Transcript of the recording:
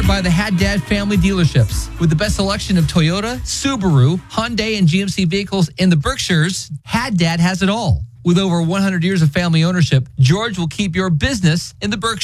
powered by the Haddad family dealerships. With the best selection of Toyota, Subaru, Hyundai, and GMC vehicles in the Berkshires, Haddad has it all. With over 100 years of family ownership, George will keep your business in the Berkshires.